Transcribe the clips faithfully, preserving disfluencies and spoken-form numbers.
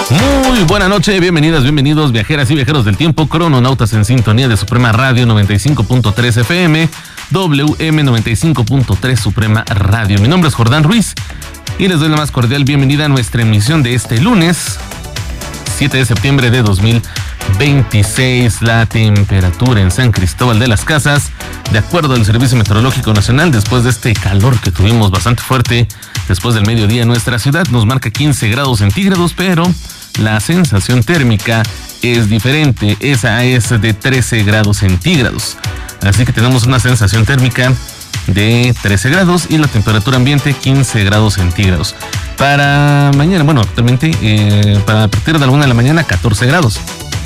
Muy buena noche, bienvenidas, bienvenidos, viajeras y viajeros del tiempo, crononautas en sintonía de Suprema Radio noventa y cinco punto tres F M, W M noventa y cinco punto tres Suprema Radio. Mi nombre es Jordán Ruiz y les doy la más cordial bienvenida a nuestra emisión de este lunes, siete de septiembre de dos mil veintiséis. La temperatura en San Cristóbal de las Casas, de acuerdo al Servicio Meteorológico Nacional, después de este calor que tuvimos bastante fuerte después del mediodía en nuestra ciudad, nos marca quince grados centígrados, pero la sensación térmica es diferente, esa es de trece grados centígrados. Así que tenemos una sensación térmica de trece grados y la temperatura ambiente quince grados centígrados. Para mañana, bueno, actualmente eh, para a partir de la una de la mañana catorce grados.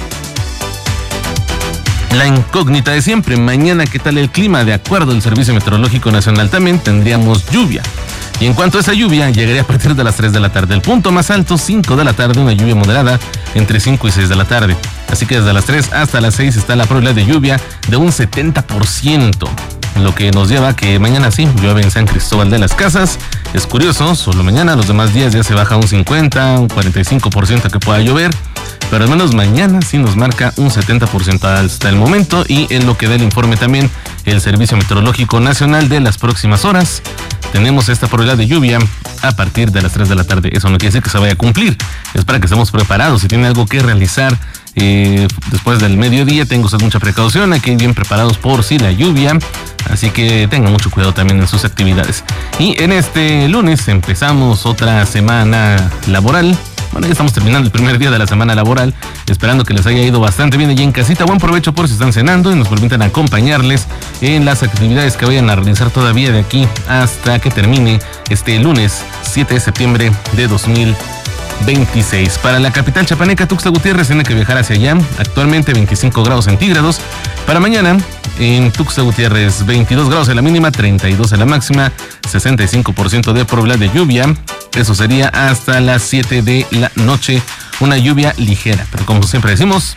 La incógnita de siempre, mañana ¿qué tal el clima? De acuerdo al Servicio Meteorológico Nacional también tendríamos lluvia. Y en cuanto a esa lluvia, llegaría a partir de las tres de la tarde. El punto más alto, cinco de la tarde, una lluvia moderada entre cinco y seis de la tarde. Así que desde las tres hasta las seis está la probabilidad de lluvia de un setenta por ciento. Lo que nos lleva a que mañana sí llueve en San Cristóbal de las Casas. Es curioso, solo mañana, los demás días ya se baja un cincuenta, un cuarenta y cinco por ciento que pueda llover. Pero al menos mañana sí nos marca un setenta por ciento hasta el momento, y en lo que da el informe también el Servicio Meteorológico Nacional de las próximas horas, tenemos esta probabilidad de lluvia a partir de las tres de la tarde. Eso no quiere decir que se vaya a cumplir, es para que estemos preparados. Si tiene algo que realizar eh, después del mediodía, tenga usted mucha precaución, hay que ir bien preparados por si la lluvia, así que tenga mucho cuidado también en sus actividades. Y en este lunes empezamos otra semana laboral. Bueno, ya estamos terminando el primer día de la semana laboral, esperando que les haya ido bastante bien allí en casita. Buen provecho por si están cenando y nos permitan acompañarles en las actividades que vayan a realizar todavía de aquí hasta que termine este lunes siete de septiembre de dos mil veintiséis. Para la capital chapaneca, Tuxtla Gutiérrez, tiene que viajar hacia allá, actualmente veinticinco grados centígrados. Para mañana, en Tuxtla Gutiérrez, veintidós grados en la mínima, treinta y dos en la máxima, sesenta y cinco por ciento de probabilidad de lluvia. Eso sería hasta las siete de la noche, una lluvia ligera. Pero como siempre decimos,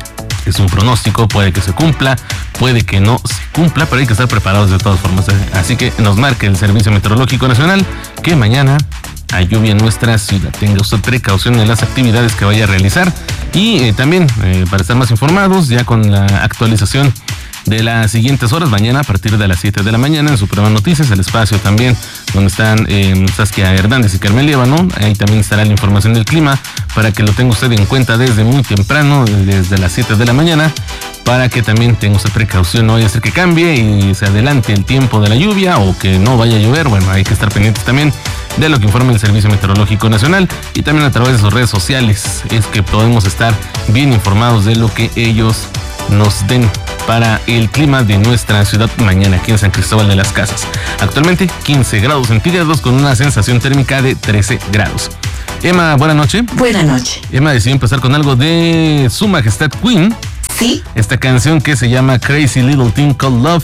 es un pronóstico, puede que se cumpla, puede que no se cumpla, pero hay que estar preparados de todas formas. Así que nos marca el Servicio Meteorológico Nacional que mañana hay lluvia en nuestra ciudad. Tenga usted precaución en las actividades que vaya a realizar. Y eh, también, eh, para estar más informados, ya con la actualización de las siguientes horas, mañana a partir de las siete de la mañana en Suprema Noticias, el espacio también donde están eh, Saskia Hernández y Carmen Líbano. Ahí también estará la información del clima para que lo tenga usted en cuenta desde muy temprano, desde las siete de la mañana, para que también tenga usted precaución, no vaya a ser que cambie y se adelante el tiempo de la lluvia o que no vaya a llover. Bueno, hay que estar pendientes también de lo que informa el Servicio Meteorológico Nacional, y también a través de sus redes sociales es que podemos estar bien informados de lo que ellos nos den para el clima de nuestra ciudad mañana aquí en San Cristóbal de las Casas. Actualmente quince grados centígrados con una sensación térmica de trece grados. Emma, buena noche. Buena noche. Emma decidió empezar con algo de Su Majestad Queen. Sí. Esta canción que se llama Crazy Little Thing Called Love.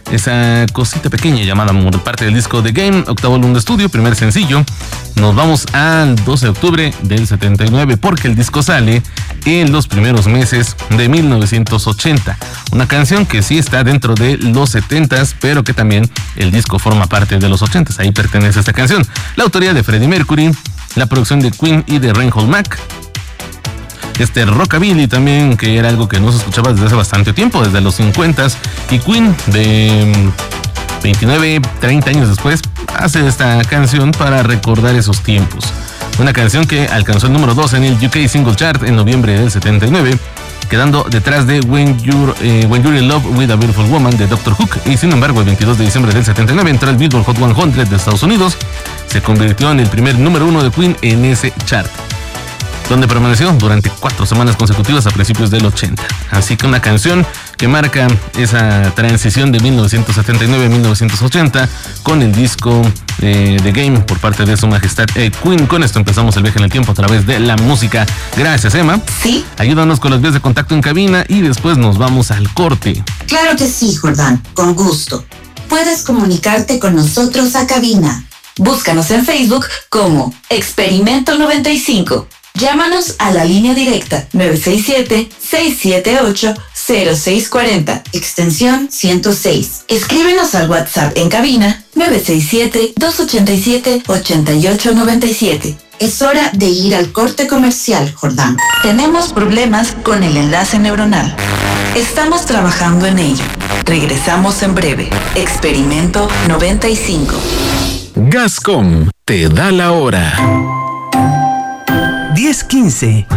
Esa cosita pequeña llamada Amor, parte del disco The Game, octavo álbum de estudio, primer sencillo. Nos vamos al doce de octubre del setenta y nueve, porque el disco sale en los primeros meses de mil novecientos ochenta. Una canción que sí está dentro de los setentas, pero que también el disco forma parte de los ochentas. Ahí pertenece esta canción. La autoría de Freddie Mercury, la producción de Queen y de Reinhold Mack. Este rockabilly también, que era algo que no se escuchaba desde hace bastante tiempo, desde los cincuentas, y Queen de veintinueve, treinta años después hace esta canción para recordar esos tiempos. Una canción que alcanzó el número dos en el U K Single Chart en noviembre del setenta y nueve, quedando detrás de When You're, eh, When You're in Love with a Beautiful Woman de doctor Hook, y sin embargo el veintidós de diciembre del setenta y nueve entró al Billboard Hot cien de Estados Unidos, se convirtió en el primer número uno de Queen en ese chart, donde permaneció durante cuatro semanas consecutivas a principios del ochenta. Así que una canción que marca esa transición de mil novecientos setenta y nueve a mil novecientos ochenta con el disco eh, The Game por parte de Su Majestad eh, Queen. Con esto empezamos el viaje en el tiempo a través de la música. Gracias, Emma. Sí. Ayúdanos con las vías de contacto en cabina y después nos vamos al corte. Claro que sí, Jordán, con gusto. Puedes comunicarte con nosotros a cabina. Búscanos en Facebook como Experimento noventa y cinco. Llámanos a la línea directa nueve seis siete, seis siete ocho, cero seis cuatro cero, extensión ciento seis. Escríbenos al WhatsApp en cabina nueve seis siete, dos ocho siete, ocho ocho nueve siete. Es hora de ir al corte comercial, Jordán. Tenemos problemas con el enlace neuronal. Estamos trabajando en ello. Regresamos en breve. Experimento noventa y cinco. Gascom te da la hora. diez quince.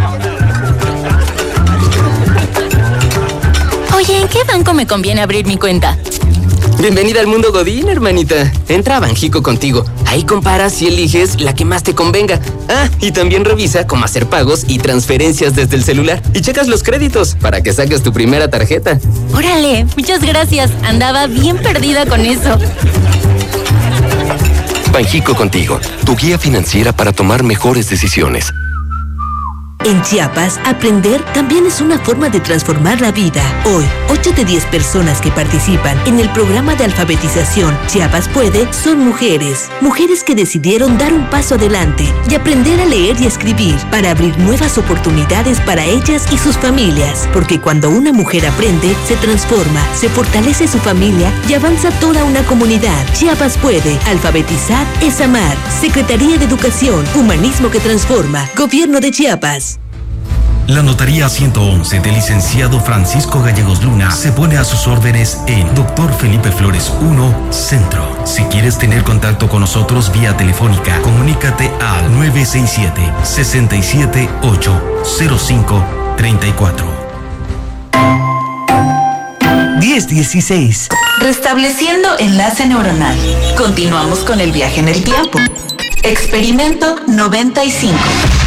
Oye, ¿en qué banco me conviene abrir mi cuenta? Bienvenida al mundo Godín, hermanita. Entra a Banjico Contigo. Ahí comparas y eliges la que más te convenga. Ah, y también revisa cómo hacer pagos y transferencias desde el celular. Y checas los créditos para que saques tu primera tarjeta. Órale, muchas gracias. Andaba bien perdida con eso. Banjico Contigo, tu guía financiera para tomar mejores decisiones. En Chiapas, aprender también es una forma de transformar la vida. Hoy, ocho de diez personas que participan en el programa de alfabetización Chiapas Puede son mujeres. Mujeres que decidieron dar un paso adelante y aprender a leer y escribir para abrir nuevas oportunidades para ellas y sus familias. Porque cuando una mujer aprende, se transforma, se fortalece su familia y avanza toda una comunidad. Chiapas Puede. Alfabetizar es amar. Secretaría de Educación, Humanismo que Transforma. Gobierno de Chiapas. La Notaría ciento once del licenciado Francisco Gallegos Luna se pone a sus órdenes en Doctor Felipe Flores uno, Centro. Si quieres tener contacto con nosotros vía telefónica, comunícate al nueve seis siete, seis siete ocho, cero cinco tres cuatro. diez dieciséis. Restableciendo enlace neuronal. Continuamos con el viaje en el tiempo. Experimento noventa y cinco.